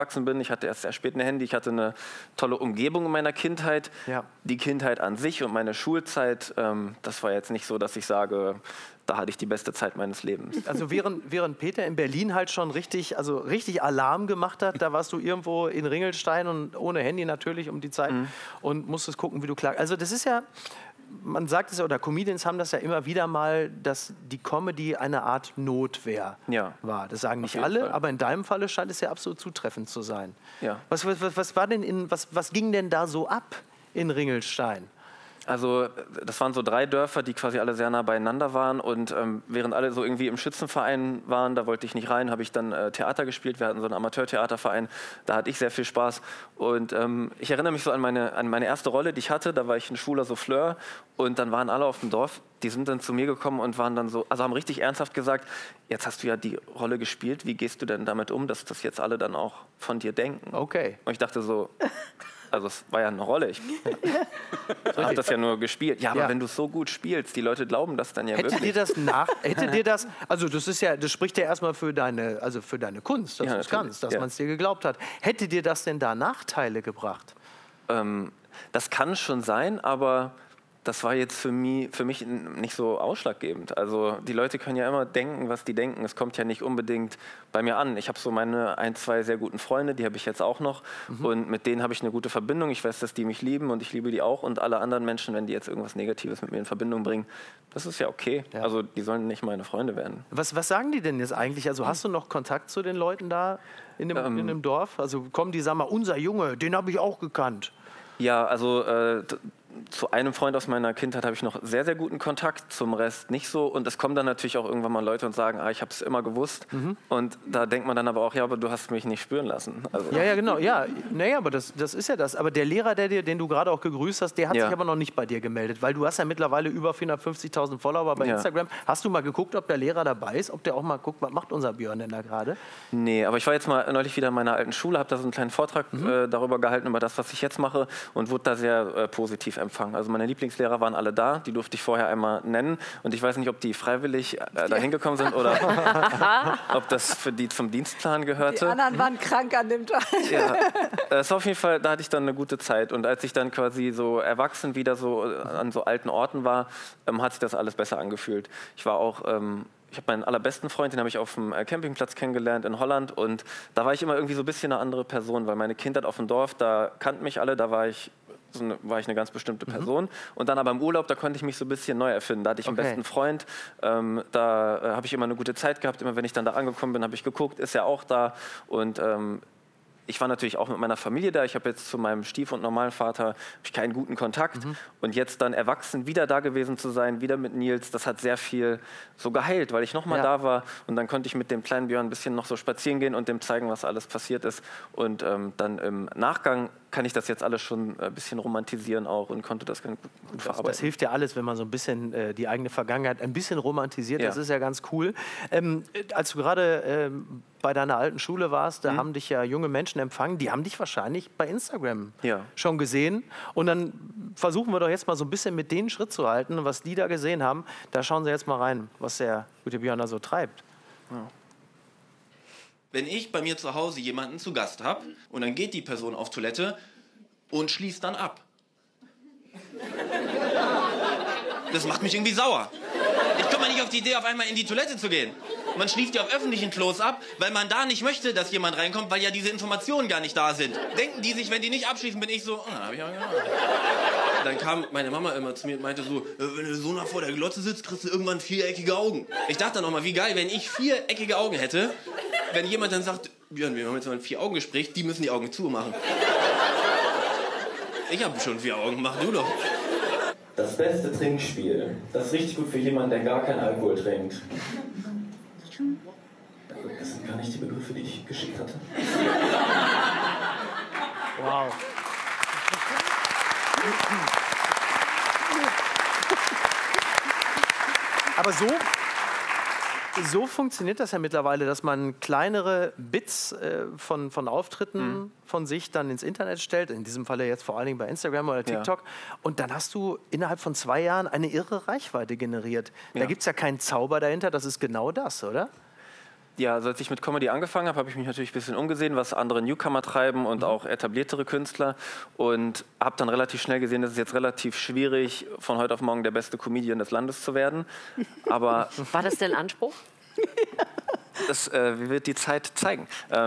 gewachsen bin. Ich hatte erst sehr spät ein Handy, ich hatte eine tolle Umgebung in meiner Kindheit. Ja. Die Kindheit an sich und meine Schulzeit, das war jetzt nicht so, dass ich sage, da hatte ich die beste Zeit meines Lebens. Also während Peter in Berlin halt schon richtig Alarm gemacht hat, da warst du irgendwo in Ringelstein und ohne Handy natürlich um die Zeit und musstest gucken, wie du klar. Also das ist ja, man sagt es ja, oder Comedians haben das ja immer wieder mal, dass die Comedy eine Art Notwehr war. Das sagen nicht alle, aber in deinem Falle scheint es ja absolut zutreffend zu sein. Ja. Was war denn was ging denn da so ab in Ringelstein? Also das waren so 3 Dörfer, die quasi alle sehr nah beieinander waren und während alle so irgendwie im Schützenverein waren, da wollte ich nicht rein, habe ich dann Theater gespielt. Wir hatten so einen Amateurtheaterverein, da hatte ich sehr viel Spaß und ich erinnere mich so an meine erste Rolle, die ich hatte, da war ich ein schwuler Souffleur und dann waren alle auf dem Dorf, die sind dann zu mir gekommen und waren dann so, also haben richtig ernsthaft gesagt, jetzt hast du ja die Rolle gespielt, wie gehst du denn damit um, dass das jetzt alle dann auch von dir denken? Okay. Und ich dachte so... Also es war ja eine Rolle, ich habe das ja nur gespielt. Ja, aber wenn du es so gut spielst, die Leute glauben das dann ja wirklich. Hätte dir das, also das spricht ja erstmal für deine Kunst, dass du es kannst, dass man es dir geglaubt hat. Hätte dir das denn da Nachteile gebracht? Das kann schon sein, aber das war jetzt für mich nicht so ausschlaggebend. Also die Leute können ja immer denken, was die denken. Es kommt ja nicht unbedingt bei mir an. Ich habe so meine 1, 2 sehr guten Freunde, die habe ich jetzt auch noch. Und mit denen habe ich eine gute Verbindung. Ich weiß, dass die mich lieben und ich liebe die auch. Und alle anderen Menschen, wenn die jetzt irgendwas Negatives mit mir in Verbindung bringen, das ist ja okay. Ja. Also die sollen nicht meine Freunde werden. Was sagen die denn jetzt eigentlich? Also hast du noch Kontakt zu den Leuten da in dem Dorf? Also kommen die, sagen mal, unser Junge, den habe ich auch gekannt. Ja, also zu einem Freund aus meiner Kindheit habe ich noch sehr, sehr guten Kontakt, zum Rest nicht so. Und es kommen dann natürlich auch irgendwann mal Leute und sagen, ich habe es immer gewusst. Und da denkt man dann aber auch, ja, aber du hast mich nicht spüren lassen. Also ja, genau. Ja, naja, aber das ist ja das. Aber der Lehrer, den du gerade auch gegrüßt hast, der hat sich aber noch nicht bei dir gemeldet. Weil du hast ja mittlerweile über 450.000 Follower bei Instagram. Hast du mal geguckt, ob der Lehrer dabei ist? Ob der auch mal guckt, was macht unser Björn denn da gerade? Nee, aber ich war jetzt mal neulich wieder in meiner alten Schule, habe da so einen kleinen Vortrag darüber gehalten, über das, was ich jetzt mache und wurde da sehr positiv empfangen. Also meine Lieblingslehrer waren alle da, die durfte ich vorher einmal nennen und ich weiß nicht, ob die freiwillig da hingekommen sind oder ob das für die zum Dienstplan gehörte. Die anderen waren krank an dem Tag. Ja, das war auf jeden Fall, da hatte ich dann eine gute Zeit und als ich dann quasi so erwachsen wieder so an so alten Orten war, hat sich das alles besser angefühlt. Ich war auch... Ich habe meinen allerbesten Freund, den habe ich auf dem Campingplatz kennengelernt in Holland und da war ich immer irgendwie so ein bisschen eine andere Person, weil meine Kindheit auf dem Dorf, da kannten mich alle, da war ich eine ganz bestimmte Person und dann aber im Urlaub, da konnte ich mich so ein bisschen neu erfinden. Da hatte ich einen besten Freund, da habe ich immer eine gute Zeit gehabt, immer wenn ich dann da angekommen bin, habe ich geguckt, ist er auch da und ich war natürlich auch mit meiner Familie da. Ich habe jetzt zu meinem Stief- und normalen Vater keinen guten Kontakt. Und jetzt dann erwachsen wieder da gewesen zu sein, wieder mit Nils, das hat sehr viel so geheilt, weil ich nochmal da war. Und dann konnte ich mit dem kleinen Björn ein bisschen noch so spazieren gehen und dem zeigen, was alles passiert ist. Und dann im Nachgang kann ich das jetzt alles schon ein bisschen romantisieren auch und konnte das gut verarbeiten. Das hilft ja alles, wenn man so ein bisschen die eigene Vergangenheit ein bisschen romantisiert. Ja. Das ist ja ganz cool. Als du gerade bei deiner alten Schule warst, da haben dich ja junge Menschen empfangen, die haben dich wahrscheinlich bei Instagram schon gesehen. Und dann versuchen wir doch jetzt mal so ein bisschen mit denen Schritt zu halten, was die da gesehen haben. Da schauen Sie jetzt mal rein, was der gute Björn da so treibt. Ja. Wenn ich bei mir zu Hause jemanden zu Gast habe und dann geht die Person auf Toilette und schließt dann ab. Das macht mich irgendwie sauer. Ich komme mal nicht auf die Idee, auf einmal in die Toilette zu gehen. Man schließt ja auf öffentlichen Klos ab, weil man da nicht möchte, dass jemand reinkommt, weil ja diese Informationen gar nicht da sind. Denken die sich, wenn die nicht abschließen, bin ich so, hab ich aber gemacht. Dann kam meine Mama immer zu mir und meinte so, wenn du so nah vor der Glotze sitzt, kriegst du irgendwann viereckige Augen. Ich dachte dann auch mal, wie geil, wenn ich viereckige Augen hätte, wenn jemand dann sagt, Björn, wir haben jetzt mal ein 4-Augen-Gespräch, die müssen die Augen zumachen. Ich habe schon 4 Augen, mach du doch. Das beste Trinkspiel, das ist richtig gut für jemanden, der gar keinen Alkohol trinkt. Das sind gar nicht die Begriffe, die ich geschickt hatte. Wow. Aber so funktioniert das ja mittlerweile, dass man kleinere Bits von Auftritten von sich dann ins Internet stellt, in diesem Falle jetzt vor allen Dingen bei Instagram oder TikTok. Und dann hast du innerhalb von 2 Jahren eine irre Reichweite generiert. Da gibt es ja keinen Zauber dahinter, das ist genau das, oder? Ja, also als ich mit Comedy angefangen habe, habe ich mich natürlich ein bisschen umgesehen, was andere Newcomer treiben und auch etabliertere Künstler. Und habe dann relativ schnell gesehen, dass es jetzt relativ schwierig, von heute auf morgen der beste Comedian des Landes zu werden. Aber war das dein Anspruch? Das wird die Zeit zeigen.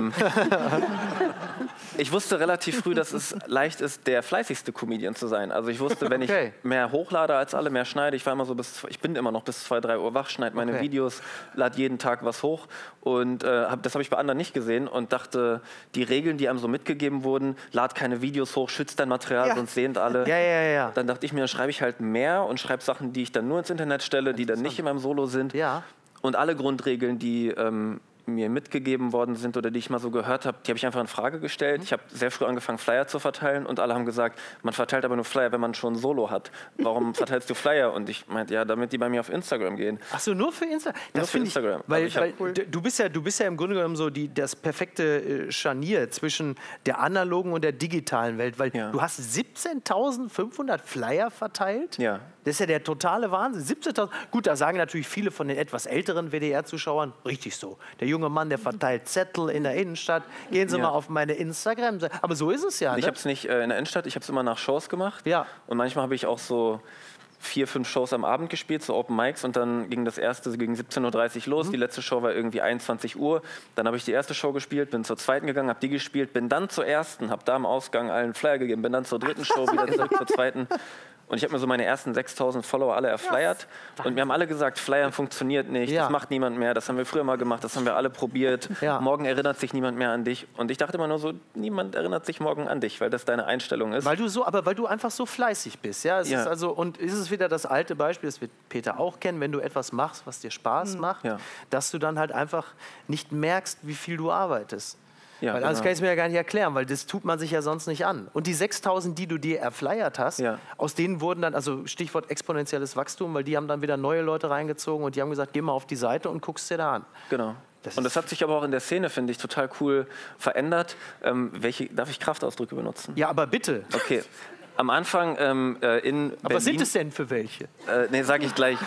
Ich wusste relativ früh, dass es leicht ist, der fleißigste Comedian zu sein. Also ich wusste, wenn ich mehr hochlade als alle, mehr schneide, ich bin immer noch bis 2, 3 Uhr wach, schneide meine Videos, lade jeden Tag was hoch. Und das habe ich bei anderen nicht gesehen und dachte, die Regeln, die einem so mitgegeben wurden, lad keine Videos hoch, schütz dein Material, sonst sehen alle. Dann dachte ich mir, dann schreibe ich halt mehr und schreibe Sachen, die ich dann nur ins Internet stelle, die dann nicht in meinem Solo sind. Und alle Grundregeln, die mir mitgegeben worden sind oder die ich mal so gehört habe, die habe ich einfach in Frage gestellt. Ich habe sehr früh angefangen, Flyer zu verteilen und alle haben gesagt, man verteilt aber nur Flyer, wenn man schon ein Solo hat. Warum verteilst du Flyer? Und ich meinte, ja, damit die bei mir auf Instagram gehen. Ach so, nur für Instagram? Das finde ich, Instagram. Weil du bist ja im Grunde genommen so das perfekte Scharnier zwischen der analogen und der digitalen Welt, weil du hast 17.500 Flyer verteilt. Ja. Das ist ja der totale Wahnsinn. 17.000. Gut, da sagen natürlich viele von den etwas älteren WDR-Zuschauern, richtig so. Der junge Mann, der verteilt Zettel in der Innenstadt. Gehen Sie mal auf meine Instagram-Seite. Aber so ist es ja. Ich habe es nicht in der Innenstadt, ich habe es immer nach Shows gemacht. Ja. Und manchmal habe ich auch so 4, 5 Shows am Abend gespielt, so Open Mics. Und dann ging das erste gegen 17:30 Uhr los. Die letzte Show war irgendwie 21 Uhr. Dann habe ich die erste Show gespielt, bin zur zweiten gegangen, habe die gespielt, bin dann zur ersten, habe da im Ausgang allen Flyer gegeben, bin dann zur dritten Show, wieder zurück zur zweiten. Und ich habe mir so meine ersten 6.000 Follower alle erflyert. Und mir haben alle gesagt, Flyern funktioniert nicht, das macht niemand mehr, das haben wir früher mal gemacht, das haben wir alle probiert. Morgen erinnert sich niemand mehr an dich. Und ich dachte immer nur so, niemand erinnert sich morgen an dich, weil das deine Einstellung ist. Weil du einfach so fleißig bist. Ja? Ist also, und ist es wieder das alte Beispiel, das wird Peter auch kennen, wenn du etwas machst, was dir Spaß macht, dass du dann halt einfach nicht merkst, wie viel du arbeitest. Ja, weil anders kann ich es mir ja gar nicht erklären, weil das tut man sich ja sonst nicht an. Und die 6.000, die du dir erflyert hast, aus denen wurden dann, also Stichwort exponentielles Wachstum, weil die haben dann wieder neue Leute reingezogen und die haben gesagt, geh mal auf die Seite und guck's dir da an. Genau. Und das hat sich aber auch in der Szene, finde ich, total cool verändert. Darf ich Kraftausdrücke benutzen? Ja, aber bitte. Okay. Am Anfang in Berlin... Aber was sind es denn für welche? Nee, sage ich gleich.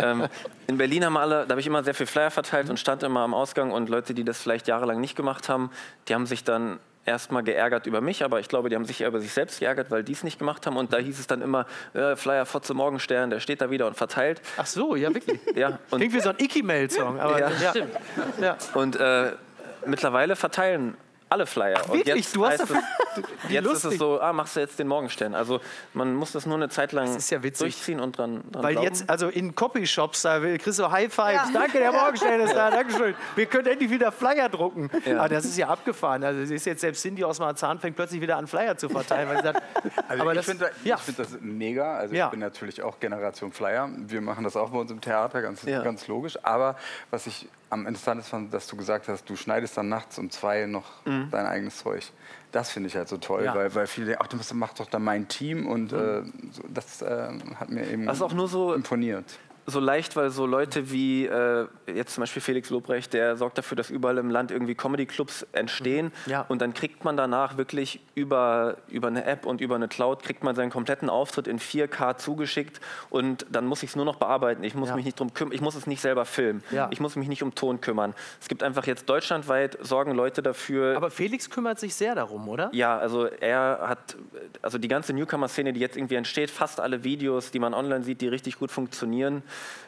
In Berlin haben alle, da habe ich immer sehr viel Flyer verteilt und stand immer am Ausgang. Und Leute, die das vielleicht jahrelang nicht gemacht haben, die haben sich dann erstmal geärgert über mich, aber ich glaube, die haben sich eher über sich selbst geärgert, weil die es nicht gemacht haben. Und da hieß es dann immer, Flyer Fotze Morgenstern, der steht da wieder und verteilt. Ach so, ja wirklich. Ja, und klingt wie so ein Icky-Mail-Song. Stimmt. Ja. Und mittlerweile verteilen alle Flyer. Wirklich? Und jetzt du hast jetzt ist es so, machst du jetzt den Morgenstern. Also man muss das nur eine Zeit lang durchziehen und dran weil glauben. Jetzt, also in Copyshops, da kriegst du High Fives. Ja. Danke, der Morgenstern ist da, dankeschön. Wir können endlich wieder Flyer drucken. Ja. Aber das ist ja abgefahren. Also es ist jetzt selbst Cindy aus Marzahn fängt plötzlich wieder an, Flyer zu verteilen. Weil sie sagt, also ich finde das mega. Also ich bin natürlich auch Generation Flyer. Wir machen das auch bei uns im Theater, ganz logisch. Aber was ich am interessantesten fand, dass du gesagt hast, du schneidest dann nachts um 2 noch dein eigenes Zeug. Das finde ich halt so toll, weil viele denken, ach, das macht doch dann mein Team und das hat mir eben auch nur so imponiert. So leicht, weil so Leute wie jetzt zum Beispiel Felix Lobrecht, der sorgt dafür, dass überall im Land irgendwie Comedy-Clubs entstehen. Ja. Und dann kriegt man danach wirklich über eine App und über eine Cloud kriegt man seinen kompletten Auftritt in 4K zugeschickt und dann muss ich es nur noch bearbeiten. Ich muss mich nicht drum kümmern, ich muss es nicht selber filmen. Ja. Ich muss mich nicht um Ton kümmern. Es gibt einfach jetzt deutschlandweit sorgen Leute dafür. Aber Felix kümmert sich sehr darum, oder? Ja, also er hat, also die ganze Newcomer-Szene, die jetzt irgendwie entsteht, fast alle Videos, die man online sieht, die richtig gut funktionieren,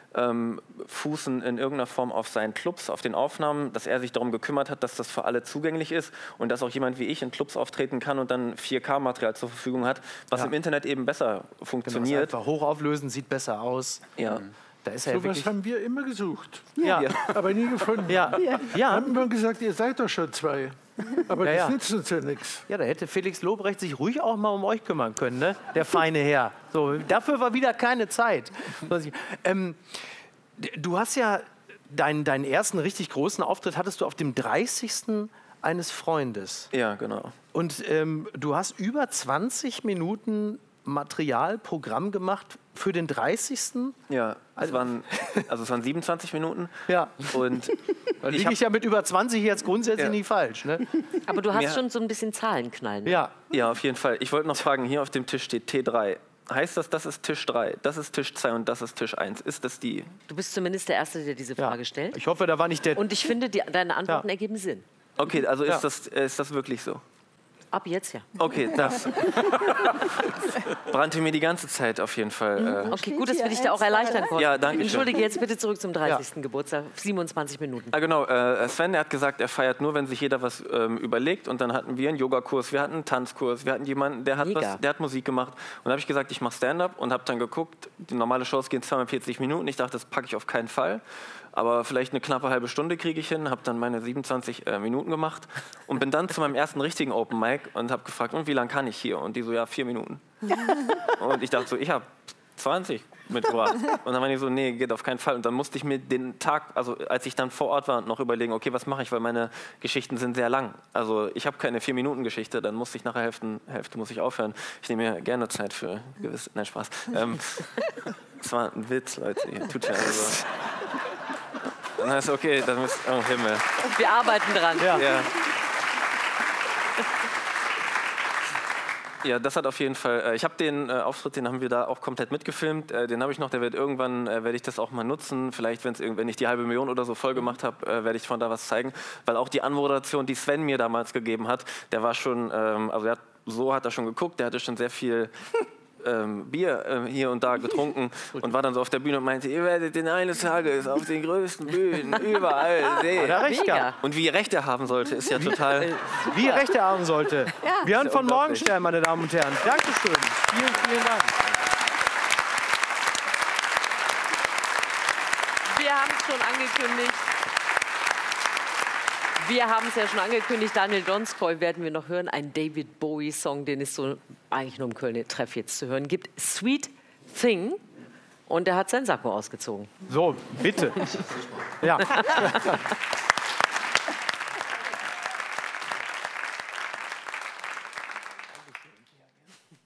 fußen in irgendeiner Form auf seinen Clubs, auf den Aufnahmen, dass er sich darum gekümmert hat, dass das für alle zugänglich ist und dass auch jemand wie ich in Clubs auftreten kann und dann 4K-Material zur Verfügung hat, was im Internet eben besser funktioniert. Genau, einfach hochauflösen, sieht besser aus. Ja. Da ist so was haben wir immer gesucht, aber nie gefunden. Ja. Haben immer gesagt, ihr seid doch schon 2. Aber das nützt uns ja nichts. Ja, da hätte Felix Lobrecht sich ruhig auch mal um euch kümmern können, ne? Der feine Herr. So, dafür war wieder keine Zeit. Du hast ja deinen ersten richtig großen Auftritt hattest du auf dem 30. eines Freundes. Ja, genau. Und du hast über 20 Minuten Materialprogramm gemacht für den 30. Ja, es waren 27 Minuten. Ja. Und da liege ich ja mit über 20 jetzt grundsätzlich nicht falsch. Ne? Aber du hast schon so ein bisschen Zahlenknall. Ne? Ja. Ja, auf jeden Fall. Ich wollte noch fragen, hier auf dem Tisch steht T3. heißt das, das ist Tisch 3, das ist Tisch 2 und das ist Tisch 1. Ist das die? Du bist zumindest der Erste, der diese Frage stellt. Ich hoffe, da war nicht der... Und ich finde, deine Antworten ergeben Sinn. Okay, also ist das wirklich so? Ab jetzt ja. Okay, das brannte mir die ganze Zeit auf jeden Fall. Okay, gut, dass wir dich da auch erleichtern konnten. Ja, danke schön. Entschuldige, jetzt bitte zurück zum 30. Geburtstag. 27 Minuten. Ah, genau, Sven, der hat gesagt, er feiert nur, wenn sich jeder was überlegt. Und dann hatten wir einen Yogakurs, wir hatten einen Tanzkurs, wir hatten jemanden, der hat Musik gemacht. Und dann habe ich gesagt, ich mache Stand-up und habe dann geguckt, die normale Shows gehen 42 Minuten. Ich dachte, das packe ich auf keinen Fall. Aber vielleicht eine knappe halbe Stunde kriege ich hin, habe dann meine 27 Minuten gemacht und bin dann zu meinem ersten richtigen Open Mic und habe gefragt, und wie lange kann ich hier? Und die so, ja, 4 Minuten. Und ich dachte so, ich habe 20 mitgebracht. Und dann waren die so, nee, geht auf keinen Fall. Und dann musste ich mir den Tag, also als ich dann vor Ort war, noch überlegen, okay, was mache ich, weil meine Geschichten sind sehr lang. Also ich habe keine 4-Minuten-Geschichte, dann musste ich nach der Hälfte muss ich aufhören. Ich nehme mir gerne Zeit für gewisse, nein, Spaß. Das war ein Witz, Leute, tut mir also. Dann heißt okay, dann müsst, oh Himmel. Wir arbeiten dran. Ja. Ja, das hat auf jeden Fall, ich habe den Auftritt, den haben wir da auch komplett mitgefilmt, den habe ich noch, der wird irgendwann, werde ich das auch mal nutzen, vielleicht wenn ich die 500.000 oder so voll gemacht habe, werde ich von da was zeigen, weil auch die Anmoderation, die Sven mir damals gegeben hat, der war schon, also hat er schon geguckt, der hatte schon sehr viel Bier hier und da getrunken und war dann so auf der Bühne und meinte, ihr werdet den eines Tages auf den größten Bühnen überall sehen. Und wie recht er haben sollte, ist ja total... Wie recht er haben sollte. Ja. Wir hören von Morgenstern, meine Damen und Herren. Dankeschön. Vielen, vielen Dank. Wir haben es schon angekündigt. Wir haben es ja schon angekündigt, Daniel Donskoy werden wir noch hören. Ein David Bowie-Song, den es so eigentlich nur im Köln-Treff jetzt zu hören gibt. Sweet Thing. Und er hat seinen Sakko ausgezogen. So, bitte. Ja.